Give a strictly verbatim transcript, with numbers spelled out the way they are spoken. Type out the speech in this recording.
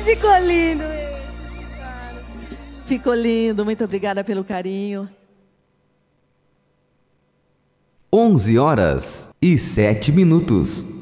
ficou lindo esse, cara. Ficou lindo, muito obrigada pelo carinho. onze horas e sete minutos.